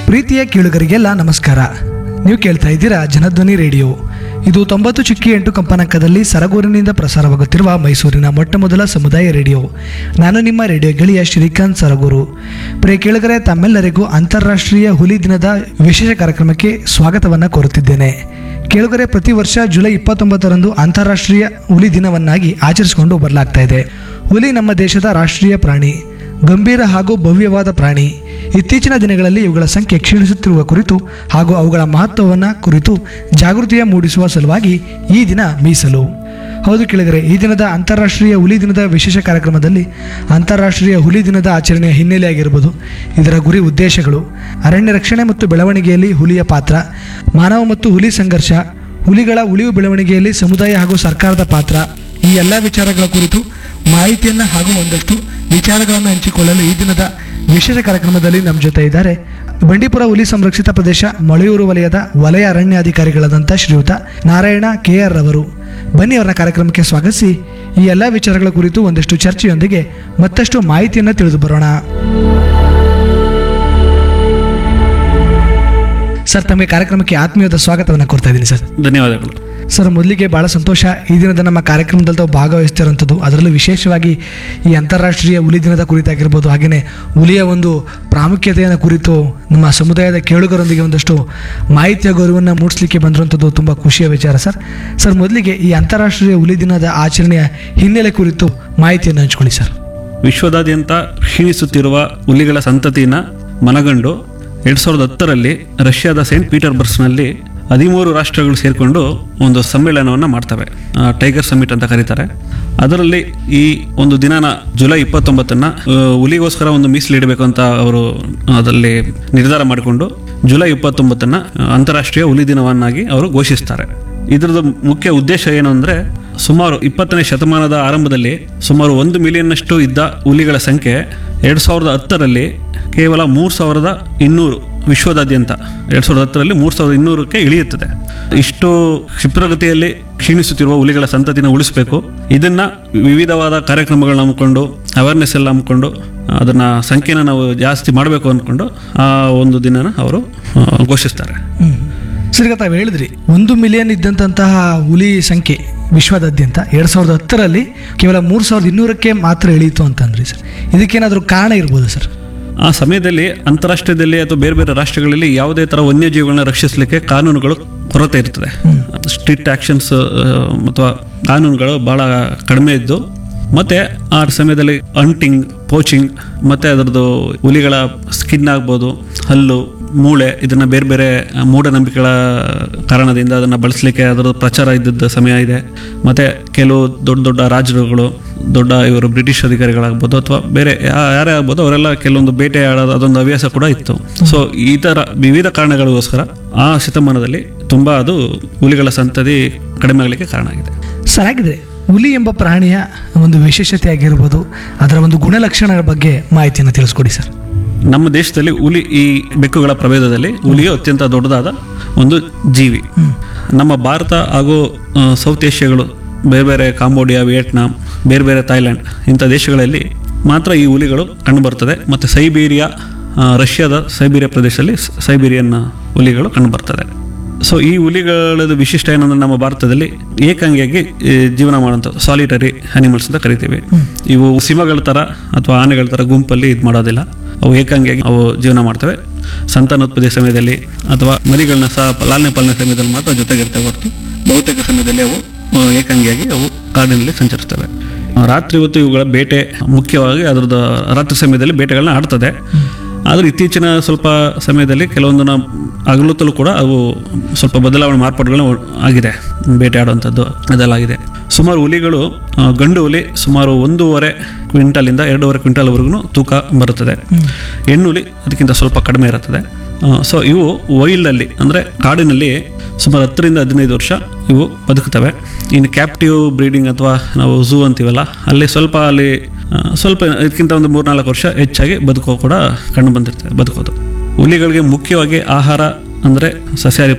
ಪ್ರೀತಿಯ ಕೇಳುಗರಿಗೆಲ್ಲ ನಮಸ್ಕಾರ. ನೀವು ಕೇಳ್ತಾ ಇದ್ದೀರಾ ಜನಧ್ವನಿ ರೇಡಿಯೋ. ಇದು 90.8 ಕಂಪನಾಂಕದಲ್ಲಿ ಸರಗೂರಿನಿಂದ ಪ್ರಸಾರವಾಗುತ್ತಿರುವ ಮೈಸೂರಿನ ಮೊಟ್ಟಮೊದಲ ಸಮುದಾಯ ರೇಡಿಯೋ. ನಾನು ನಿಮ್ಮ ರೇಡಿಯೋ ಗೆಳೆಯ ಶ್ರೀಕಾಂತ್ ಸರಗೂರು. ಪ್ರಿಯ ಕೇಳುಗರೆ, ತಮ್ಮೆಲ್ಲರಿಗೂ ಅಂತಾರಾಷ್ಟ್ರೀಯ ಹುಲಿ ದಿನದ ವಿಶೇಷ ಕಾರ್ಯಕ್ರಮಕ್ಕೆ ಸ್ವಾಗತವನ್ನು ಕೋರುತ್ತಿದ್ದೇನೆ. ಕೇಳುಗರೆ, ಪ್ರತಿ ವರ್ಷ ಜುಲೈ 29ರಂದು ಅಂತಾರಾಷ್ಟ್ರೀಯ ಹುಲಿ ದಿನವನ್ನಾಗಿ ಆಚರಿಸಿಕೊಂಡು ಬರಲಾಗ್ತಾ ಇದೆ. ಹುಲಿ ನಮ್ಮ ದೇಶದ ರಾಷ್ಟ್ರೀಯ ಪ್ರಾಣಿ, ಗಂಭೀರ ಹಾಗೂ ಭವ್ಯವಾದ ಪ್ರಾಣಿ. ಇತ್ತೀಚಿನ ದಿನಗಳಲ್ಲಿ ಇವುಗಳ ಸಂಖ್ಯೆ ಕ್ಷೀಣಿಸುತ್ತಿರುವ ಕುರಿತು ಹಾಗೂ ಅವುಗಳ ಮಹತ್ವವನ್ನು ಕುರಿತು ಜಾಗೃತಿಯ ಮೂಡಿಸುವ ಸಲುವಾಗಿ ಈ ದಿನ ಮೀಸಲು. ಹೌದು ಕೇಳಿದರೆ, ಈ ದಿನದ ಅಂತಾರಾಷ್ಟ್ರೀಯ ಹುಲಿ ದಿನದ ವಿಶೇಷ ಕಾರ್ಯಕ್ರಮದಲ್ಲಿ ಅಂತಾರಾಷ್ಟ್ರೀಯ ಹುಲಿ ದಿನದ ಆಚರಣೆಯ ಹಿನ್ನೆಲೆಯಾಗಿರ್ಬೋದು, ಇದರ ಗುರಿ ಉದ್ದೇಶಗಳು, ಅರಣ್ಯ ರಕ್ಷಣೆ ಮತ್ತು ಬೆಳವಣಿಗೆಯಲ್ಲಿ ಹುಲಿಯ ಪಾತ್ರ, ಮಾನವ ಮತ್ತು ಹುಲಿ ಸಂಘರ್ಷ, ಹುಲಿಗಳ ಉಳಿವು ಬೆಳವಣಿಗೆಯಲ್ಲಿ ಸಮುದಾಯ ಹಾಗೂ ಸರ್ಕಾರದ ಪಾತ್ರ, ಈ ಎಲ್ಲ ವಿಚಾರಗಳ ಕುರಿತು ಮಾಹಿತಿಯನ್ನು ಹಾಗೂ ಒಂದಷ್ಟು ವಿಚಾರಗಳನ್ನು ಹಂಚಿಕೊಳ್ಳಲು ಈ ದಿನದ ವಿಶೇಷ ಕಾರ್ಯಕ್ರಮದಲ್ಲಿ ನಮ್ಮ ಜೊತೆ ಇದ್ದಾರೆ ಬಂಡೀಪುರ ಹುಲಿ ಸಂರಕ್ಷಿತ ಪ್ರದೇಶ ಮೊಳೆಯೂರು ವಲಯದ ವಲಯ ಅರಣ್ಯಾಧಿಕಾರಿಗಳಾದಂಥ ಶ್ರೀಯುತ ನಾರಾಯಣ KR ರವರು. ಬನ್ನಿ, ಅವರ ಕಾರ್ಯಕ್ರಮಕ್ಕೆ ಸ್ವಾಗತಿಸಿ ಈ ಎಲ್ಲ ವಿಚಾರಗಳ ಕುರಿತು ಒಂದಷ್ಟು ಚರ್ಚೆಯೊಂದಿಗೆ ಮತ್ತಷ್ಟು ಮಾಹಿತಿಯನ್ನು ತಿಳಿದು ಬರೋಣ. ಸರ್, ತಮಗೆ ಕಾರ್ಯಕ್ರಮಕ್ಕೆ ಆತ್ಮೀಯವಾದ ಸ್ವಾಗತವನ್ನು ಕೊಡ್ತಾ ಇದ್ದೀನಿ ಸರ್. ಧನ್ಯವಾದಗಳು ಸರ್. ಮೊದಲಿಗೆ ಭಾಳ ಸಂತೋಷ, ಈ ದಿನದ ನಮ್ಮ ಕಾರ್ಯಕ್ರಮದಲ್ಲಿ ತಾವು ಭಾಗವಹಿಸ್ತಿರೋಂಥದ್ದು, ಅದರಲ್ಲೂ ವಿಶೇಷವಾಗಿ ಈ ಅಂತಾರಾಷ್ಟ್ರೀಯ ಹುಲಿ ದಿನದ ಕುರಿತಾಗಿರ್ಬೋದು, ಹಾಗೆಯೇ ಹುಲಿಯ ಒಂದು ಪ್ರಾಮುಖ್ಯತೆಯನ್ನು ಕುರಿತು ನಮ್ಮ ಸಮುದಾಯದ ಕೇಳುಗರೊಂದಿಗೆ ಒಂದಷ್ಟು ಮಾಹಿತಿಯ ಗೌರವವನ್ನು ಮೂಡಿಸಲಿಕ್ಕೆ ಬಂದಿರುವಂಥದ್ದು ತುಂಬ ಖುಷಿಯ ವಿಚಾರ ಸರ್. ಸರ್, ಮೊದಲಿಗೆ ಈ ಅಂತಾರಾಷ್ಟ್ರೀಯ ಹುಲಿ ದಿನದ ಆಚರಣೆಯ ಹಿನ್ನೆಲೆ ಕುರಿತು ಮಾಹಿತಿಯನ್ನು ಹಂಚ್ಕೊಳ್ಳಿ ಸರ್. ವಿಶ್ವದಾದ್ಯಂತ ಕ್ಷೀಣಿಸುತ್ತಿರುವ ಹುಲಿಗಳ ಸಂತತಿನ ಮನಗಂಡು 2010ರಲ್ಲಿ ರಷ್ಯಾದ ಸೇಂಟ್ ಪೀಟರ್ಬರ್ಗ್ನಲ್ಲಿ 13 ರಾಷ್ಟ್ರಗಳು ಸೇರಿಕೊಂಡು ಒಂದು ಸಮ್ಮೇಳನವನ್ನು ಮಾಡ್ತವೆ. ಟೈಗರ್ ಸಮಿಟ್ ಅಂತ ಕರೀತಾರೆ. ಅದರಲ್ಲಿ ಈ ಒಂದು ದಿನನ ಜುಲೈ 29ನ್ನ ಹುಲಿಗೋಸ್ಕರ ಒಂದು ಮೀಸಲಿಡಬೇಕು ಅಂತ ಅವರು ಅದರಲ್ಲಿ ನಿರ್ಧಾರ ಮಾಡಿಕೊಂಡು ಜುಲೈ 29ನ್ನ ಅಂತಾರಾಷ್ಟ್ರೀಯ ಹುಲಿ ದಿನವನ್ನಾಗಿ ಅವರು ಘೋಷಿಸ್ತಾರೆ. ಇದರದ್ದು ಮುಖ್ಯ ಉದ್ದೇಶ ಏನು ಅಂದರೆ, ಸುಮಾರು 20ನೇ ಶತಮಾನದ ಆರಂಭದಲ್ಲಿ ಸುಮಾರು 1 ಮಿಲಿಯನ್ನಷ್ಟು ಇದ್ದ ಹುಲಿಗಳ ಸಂಖ್ಯೆ 2010ರಲ್ಲಿ ಕೇವಲ 3200 ವಿಶ್ವದಾದ್ಯಂತ 2010ರಲ್ಲಿ 3200ಕ್ಕೆ ಇಳಿಯುತ್ತದೆ. ಇಷ್ಟು ಕ್ಷಿಪ್ರಗತಿಯಲ್ಲಿ ಕ್ಷೀಣಿಸುತ್ತಿರುವ ಹುಲಿಗಳ ಸಂತತಿನ ಉಳಿಸಬೇಕು, ಇದನ್ನ ವಿವಿಧವಾದ ಕಾರ್ಯಕ್ರಮಗಳನ್ನ ಹಮ್ಮಿಕೊಂಡು ಅವೇರ್ನೆಸ್ ಎಲ್ಲ ಹಮ್ಮಿಕೊಂಡು ಅದನ್ನ ಸಂಖ್ಯೆನ ನಾವು ಜಾಸ್ತಿ ಮಾಡಬೇಕು ಅಂದ್ಕೊಂಡು ಆ ಒಂದು ದಿನನ ಅವರು ಘೋಷಿಸ್ತಾರೆ. ಸರ್, ತಾವು ಹೇಳಿದ್ರಿ 1 ಮಿಲಿಯನ್ ಇದ್ದಂತಹ ಹುಲಿ ಸಂಖ್ಯೆ ವಿಶ್ವದಾದ್ಯಂತ 2010ರಲ್ಲಿ ಕೇವಲ 3200ಕ್ಕೆ ಮಾತ್ರ ಇಳೀತು ಅಂತಂದ್ರಿ ಸರ್. ಇದಕ್ಕೇನಾದರೂ ಕಾರಣ ಇರ್ಬೋದು ಸರ್? ಆ ಸಮಯದಲ್ಲಿ ಅಂತಾರಾಷ್ಟ್ರೀಯದಲ್ಲಿ ಅಥವಾ ಬೇರೆ ಬೇರೆ ರಾಷ್ಟ್ರಗಳಲ್ಲಿ ಯಾವುದೇ ಥರ ವನ್ಯಜೀವಿಗಳನ್ನ ರಕ್ಷಿಸಲಿಕ್ಕೆ ಕಾನೂನುಗಳು ಕೊರತೆ ಇರ್ತದೆ. ಸ್ಟ್ರಿಕ್ಟ್ ಆಕ್ಷನ್ಸ್ ಅಥವಾ ಕಾನೂನುಗಳು ಭಾಳ ಕಡಿಮೆ ಇದ್ದು, ಮತ್ತು ಆ ಸಮಯದಲ್ಲಿ ಹಂಟಿಂಗ್, ಪೋಚಿಂಗ್, ಮತ್ತು ಅದರದ್ದು ಹುಲಿಗಳ ಸ್ಕಿನ್ ಆಗ್ಬೋದು, ಹಲ್ಲು, ಮೂಳೆ, ಇದನ್ನು ಬೇರೆ ಬೇರೆ ಮೂಢನಂಬಿಕೆಗಳ ಕಾರಣದಿಂದ ಅದನ್ನು ಬಳಸಲಿಕ್ಕೆ ಅದರ ಪ್ರಚಾರ ಇದ್ದಿದ್ದ ಸಮಯ ಇದೆ. ಮತ್ತು ಕೆಲವು ದೊಡ್ಡ ದೊಡ್ಡ ರಾಜರುಗಳು, ದೊಡ್ಡ ಇವರು ಬ್ರಿಟಿಷ್ ಅಧಿಕಾರಿಗಳಾಗ್ಬೋದು ಅಥವಾ ಬೇರೆ ಯಾರೇ ಆಗ್ಬೋದು, ಅವರೆಲ್ಲ ಕೆಲವೊಂದು ಬೇಟೆ ಆಡೋದು ಅದೊಂದು ಹವ್ಯಾಸ ಕೂಡ ಇತ್ತು. ಸೊ ಈ ಥರ ವಿವಿಧ ಕಾರಣಗಳಿಗೋಸ್ಕರ ಆ ಶತಮಾನದಲ್ಲಿ ತುಂಬ ಅದು ಹುಲಿಗಳ ಸಂತತಿ ಕಡಿಮೆ ಆಗಲಿಕ್ಕೆ ಕಾರಣ ಆಗಿದೆ. ಸರಿಯಾಗಿದೆ. ಹುಲಿ ಎಂಬ ಪ್ರಾಣಿಯ ಒಂದು ವಿಶೇಷತೆ ಆಗಿರ್ಬೋದು, ಅದರ ಒಂದು ಗುಣಲಕ್ಷಣಗಳ ಬಗ್ಗೆ ಮಾಹಿತಿಯನ್ನು ತಿಳಿಸ್ಕೊಡಿ ಸರ್. ನಮ್ಮ ದೇಶದಲ್ಲಿ ಹುಲಿ, ಈ ಬೆಕ್ಕುಗಳ ಪ್ರಭೇದದಲ್ಲಿ ಹುಲಿಯು ಅತ್ಯಂತ ದೊಡ್ಡದಾದ ಒಂದು ಜೀವಿ. ನಮ್ಮ ಭಾರತ ಹಾಗೂ ಸೌತ್ ಏಷ್ಯಾಗಳು, ಬೇರೆ ಬೇರೆ ಕಾಂಬೋಡಿಯಾ, ವಿಯೆಟ್ನಾಂ, ಬೇರೆ ಬೇರೆ ಥೈಲ್ಯಾಂಡ್ ಇಂಥ ದೇಶಗಳಲ್ಲಿ ಮಾತ್ರ ಈ ಹುಲಿಗಳು ಕಂಡುಬರ್ತದೆ. ಮತ್ತು ಸೈಬೀರಿಯಾ, ರಷ್ಯಾದ ಸೈಬೀರಿಯಾ ಪ್ರದೇಶದಲ್ಲಿ ಸೈಬೀರಿಯನ್ ಹುಲಿಗಳು ಕಂಡುಬರ್ತದೆ. ಸೊ ಈ ಹುಲಿಗಳದ್ದು ವಿಶಿಷ್ಟ ಏನಂದ್ರೆ, ನಮ್ಮ ಭಾರತದಲ್ಲಿ ಏಕಾಂಗಿಯಾಗಿ ಜೀವನ ಮಾಡುವಂಥ ಸಾಲಿಟರಿ ಅನಿಮಲ್ಸ್ ಅಂತ ಕರಿತೀವಿ. ಇವು ಸಿಂಹಗಳ ಥರ ಅಥವಾ ಆನೆಗಳ ಥರ ಗುಂಪಲ್ಲಿ ಇದು ಮಾಡೋದಿಲ್ಲ. ಅವು ಏಕಾಂಗಿಯಾಗಿ ಅವು ಜೀವನ ಮಾಡ್ತವೆ. ಸಂತಾನೋತ್ಪತ್ತಿ ಸಮಯದಲ್ಲಿ ಅಥವಾ ಮರಿಗಳನ್ನ ಸಹ ಲಾಲನೆ ಪಾಲನೆ ಸಮಯದಲ್ಲಿ ಮಾತ್ರ ಜೊತೆಗಿರ್ತವೆ ಹೊರತು ಬಹುತೇಕ ಸಮಯದಲ್ಲಿ ಅವು ಏಕಾಂಗಿಯಾಗಿ ಅವು ಕಾಡಿನಲ್ಲಿ ಸಂಚರಿಸ್ತವೆ. ರಾತ್ರಿ ಹೊತ್ತು ಇವುಗಳ ಬೇಟೆ ಮುಖ್ಯವಾಗಿ ಅದರದ್ದು ರಾತ್ರಿ ಸಮಯದಲ್ಲಿ ಬೇಟೆಗಳನ್ನ ಆಡ್ತದೆ. ಆದರೆ ಇತ್ತೀಚಿನ ಸ್ವಲ್ಪ ಸಮಯದಲ್ಲಿ ಕೆಲವೊಂದನ್ನು ಹಗಲೊತ್ತಲೂ ಕೂಡ ಅವು ಸ್ವಲ್ಪ ಬದಲಾವಣೆ, ಮಾರ್ಪಾಡುಗಳನ್ನ ಆಗಿದೆ. ಬೇಟೆ ಆಡುವಂಥದ್ದು ಅದೆಲ್ಲ ಆಗಿದೆ. ಸುಮಾರು ಹುಲಿಗಳು, ಗಂಡು ಹುಲಿ ಸುಮಾರು 1.5 ಕ್ವಿಂಟಲಿಂದ 2.5 ಕ್ವಿಂಟಲ್ವರೆಗೂ ತೂಕ ಬರುತ್ತದೆ. ಹೆಣ್ಣು ಹುಲಿ ಅದಕ್ಕಿಂತ ಸ್ವಲ್ಪ ಕಡಿಮೆ ಇರುತ್ತದೆ. ಸೊ ಇವು ವೈಲ್ಡಲ್ಲಿ ಅಂದರೆ ಕಾಡಿನಲ್ಲಿ ಸುಮಾರು 10ರಿಂದ 15 ವರ್ಷ ಇವು ಬದುಕುತ್ತವೆ. ಇನ್ನು ಕ್ಯಾಪ್ಟಿವ್ ಬ್ರೀಡಿಂಗ್ ಅಥವಾ ನಾವು ಝೂ ಅಂತೀವಲ್ಲ, ಅಲ್ಲಿ ಸ್ವಲ್ಪ ಇದಕ್ಕಿಂತ ಒಂದು 3-4 ವರ್ಷ ಹೆಚ್ಚಾಗಿ ಬದುಕೋ ಕೂಡ ಕಂಡು ಬಂದಿರ್ತದೆ. ಬದುಕೋದು ಹುಲಿಗಳಿಗೆ ಮುಖ್ಯವಾಗಿ ಆಹಾರ ಅಂದರೆ ಸಸ್ಯಾಹಾರಿ